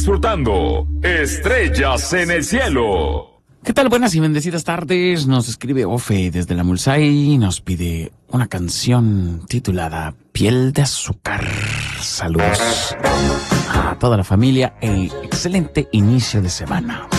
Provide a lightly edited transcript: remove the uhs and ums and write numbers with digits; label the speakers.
Speaker 1: Disfrutando Estrellas en el Cielo.
Speaker 2: ¿Qué tal? Buenas y bendecidas tardes. Nos escribe Ofe desde la Mulsay y nos pide una canción titulada Piel de Azúcar. Saludos a toda la familia e excelente inicio de semana.